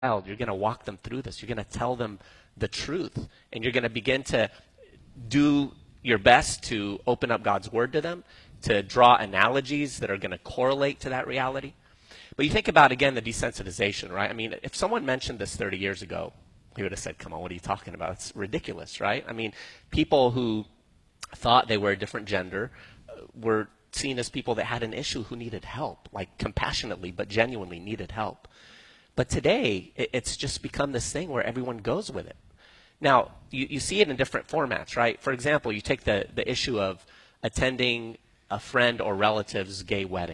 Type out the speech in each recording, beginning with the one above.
child, you're going to walk them through this. You're going to tell them the truth. And you're going to begin to do your best to open up God's word to them, to draw analogies that are going to correlate to that reality. But you think about, again, the desensitization, right? I mean, if someone mentioned this 30 years ago, he would have said, come on, what are you talking about? It's ridiculous, right? I mean, people who thought they were a different gender were seen as people that had an issue who needed help, like compassionately but genuinely needed help. But today, it's just become this thing where everyone goes with it. Now, you see it in different formats, right? For example, you take the issue of attending a friend or relative's gay wedding.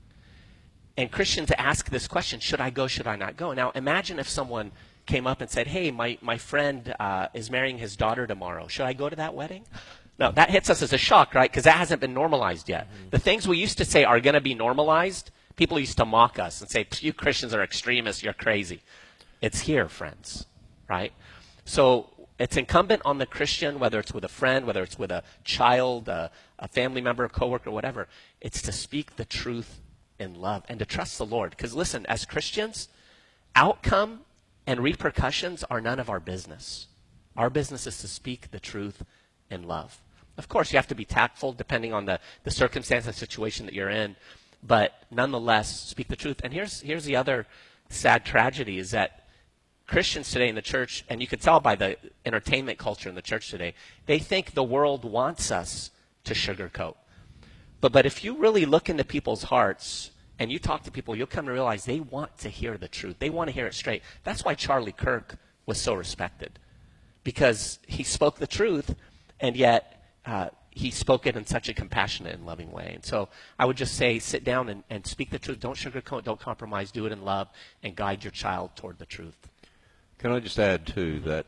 And Christians ask this question, should I go, should I not go? Now, imagine if someone came up and said, hey, my friend is marrying his daughter tomorrow. Should I go to that wedding? No, that hits us as a shock, right? Because that hasn't been normalized yet. Mm-hmm. The things we used to say are going to be normalized, people used to mock us and say, you Christians are extremists, you're crazy. It's here, friends, right? So it's incumbent on the Christian, whether it's with a friend, whether it's with a child, a family member, a coworker, whatever, it's to speak the truth in love and to trust the Lord. Because listen, as Christians, outcome and repercussions are none of our business. Our business is to speak the truth in love. Of course, you have to be tactful depending on the circumstance and situation that you're in, but nonetheless, speak the truth. And here's the other sad tragedy is that Christians today in the church, and you could tell by the entertainment culture in the church today, they think the world wants us to sugarcoat. But if you really look into people's hearts and you talk to people, you'll come to realize they want to hear the truth. They want to hear it straight. That's why Charlie Kirk was so respected, because he spoke the truth, and yet he spoke it in such a compassionate and loving way. And so I would just say sit down and speak the truth. Don't sugarcoat, don't compromise. Do it in love and guide your child toward the truth. Can I just add, too, that,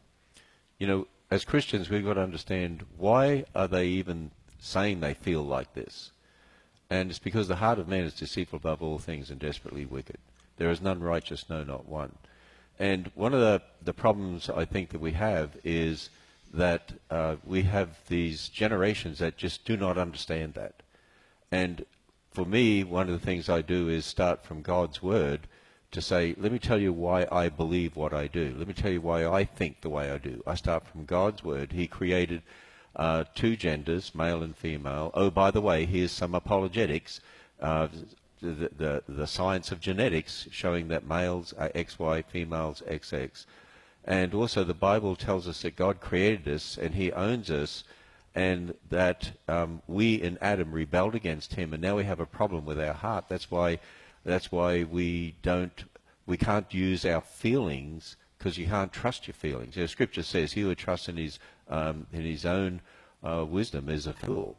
as Christians, we've got to understand why are they even saying they feel like this? And it's because the heart of man is deceitful above all things and desperately wicked. There is none righteous, no, not one. And one of the problems I think that we have is that we have these generations that just do not understand that. And for me, one of the things I do is start from God's Word to say, let me tell you why I believe what I do. Let me tell you why I think the way I do. I start from God's Word. He created two genders, male and female. Oh, by the way, here's some apologetics, the science of genetics showing that males are XY, females XX. And also the Bible tells us that God created us and he owns us, and that we in Adam rebelled against him, and now we have a problem with our heart. That's why we can't use our feelings, because you can't trust your feelings. The Scripture says he who trusts in his own wisdom is a fool,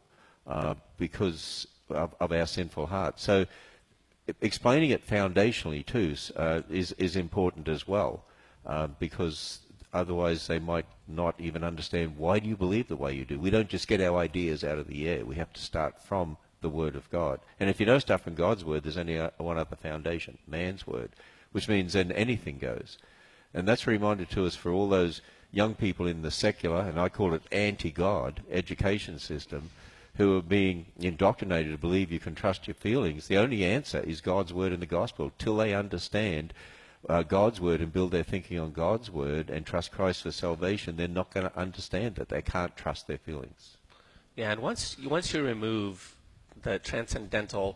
because of our sinful heart. So explaining it foundationally too is important as well, because otherwise they might not even understand, why do you believe the way you do? We don't just get our ideas out of the air. We have to start from the Word of God. And if you don't start from God's Word, there's only one other foundation, man's Word, which means then anything goes. And that's a reminder to us for all those young people in the secular, and I call it anti-God, education system, who are being indoctrinated to believe you can trust your feelings. The only answer is God's Word and the Gospel. Till they understand God's Word and build their thinking on God's Word and trust Christ for salvation, they're not going to understand that. They can't trust their feelings. Yeah, and once you remove the transcendental,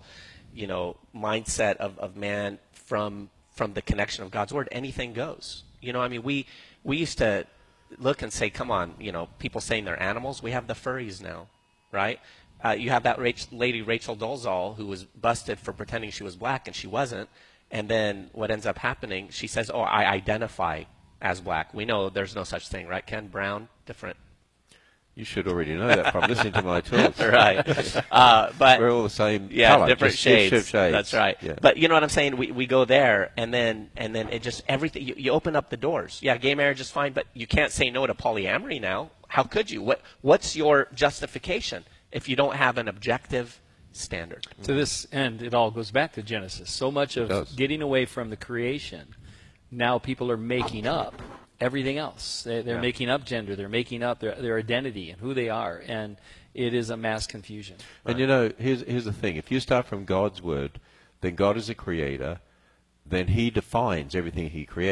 mindset of man from the connection of God's Word, anything goes. We used to look and say, come on, people saying they're animals. We have the furries now, right? You have that lady Rachel Dolezal who was busted for pretending she was black and she wasn't. And then what ends up happening, she says, oh, I identify as black. We know there's no such thing, right, Ken? Brown, different. You should already know that from listening to my talks. Right. But we're all the same color, different shades. That's right. Yeah. But you know what I'm saying? We go there, and then it just, everything, you open up the doors. Yeah, gay marriage is fine, but you can't say no to polyamory now. How could you? What's your justification if you don't have an objective standard? To this end, it all goes back to Genesis. So much of getting away from the creation, now people are making up everything else. They're making up gender. They're making up their identity and who they are. And it is a mass confusion. And here's the thing. If you start from God's Word, then God is a creator. then he defines everything he creates.